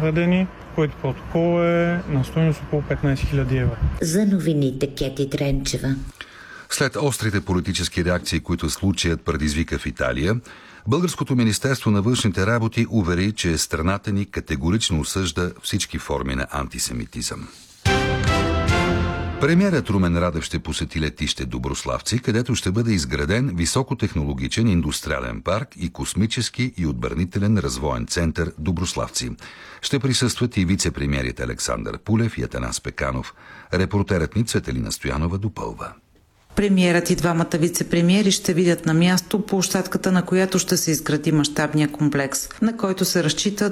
заведени, който протокол е на стойност около 15 000 евро. За новините Кети Дренчева. След острите политически реакции, които случаят предизвика в Италия, Българското министерство на външните работи увери, че страната ни категорично осъжда всички форми на антисемитизъм. Премиерът Румен Радев ще посети летище Доброславци, където ще бъде изграден високотехнологичен индустриален парк и космически и отбранителен развоен център Доброславци. Ще присъстват и вице-премиерите Александър Пулев и Атанас Пеканов. Репортерът ни Цветелина Стоянова допълва. Премиерът и двамата вице-премиери ще видят на място площадката, на която ще се изгради мащабния комплекс, на който се разчита